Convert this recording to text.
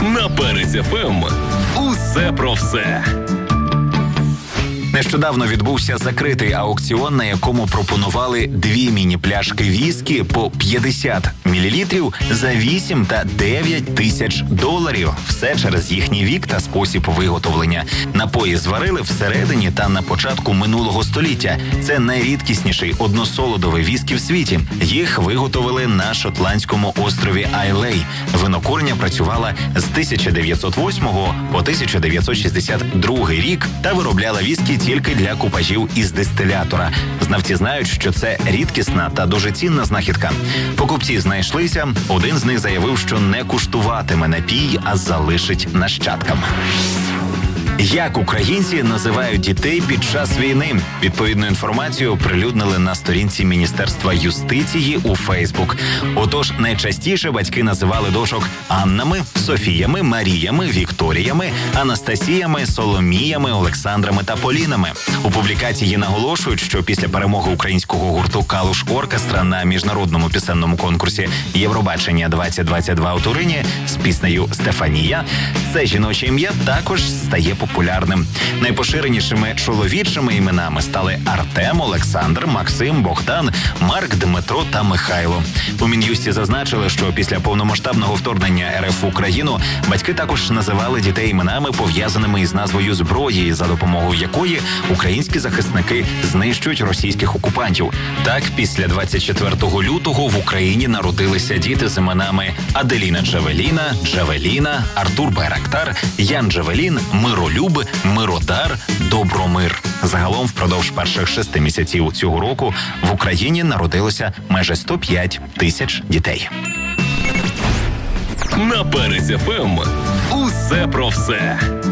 На Перець ФМ. Усе про все. Нещодавно відбувся закритий аукціон, на якому пропонували 2 міні-пляшки віскі по 50 мл за 8 та 9 тисяч доларів. Все через їхній вік та спосіб виготовлення. Напої зварили всередині та на початку минулого століття. Це найрідкісніший односолодовий віскі в світі. Їх виготовили на шотландському острові Айлей. Винокурня працювала з 1908 по 1962 рік та виробляла віскі тільки для купажів із дистилятора. Знавці знають, що це рідкісна та дуже цінна знахідка. Покупці знайшлися. Один з них заявив, що не куштуватиме напій, а залишить нащадкам. Як українці називають дітей під час війни? Відповідну інформацію оприлюднили на сторінці Міністерства юстиції у Фейсбук. Отож, найчастіше батьки називали дочок Аннами, Софіями, Маріями, Вікторіями, Анастасіями, Соломіями, Олександрами та Полінами. У публікації наголошують, що після перемоги українського гурту «Калуш Оркестра» на міжнародному пісенному конкурсі «Євробачення-2022» у Турині з піснею «Стефанія» це жіноче ім'я також стає популярним. Найпоширенішими чоловічими іменами стали Артем, Олександр, Максим, Богдан, Марк, Дмитро та Михайло. У Мін'юсті зазначили, що після повномасштабного вторгнення РФ в Україну батьки також називали дітей іменами, пов'язаними із назвою зброї, за допомогою якої українські захисники знищують російських окупантів. Так, після 24 лютого в Україні народилися діти з іменами Аделіна Джавеліна, Джавеліна, Артур Байрактар, Ян Джавелін, Миролюб, Миродар, Добромир. Загалом впродовж перших 6 місяців цього року в Україні народилося майже 105 тисяч дітей. На Перець ФМ. Усе про все.